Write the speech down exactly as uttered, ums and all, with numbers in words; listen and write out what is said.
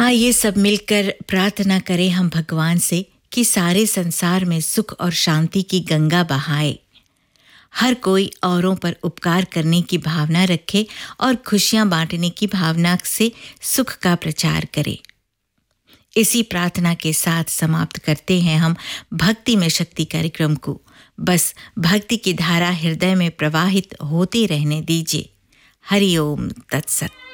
आइए सब मिलकर प्रार्थना करें हम भगवान से कि सारे संसार में सुख और शांति की गंगा बहाए, हर कोई औरों पर उपकार करने की भावना रखे और खुशियां बांटने की भावना से सुख का प्रचार करे। इसी प्रार्थना के साथ समाप्त करते हैं हम भक्ति में शक्ति कार्यक्रम को। बस भक्ति की धारा हृदय में प्रवाहित होती रहने दीजिए। हरि ओम तत्सत।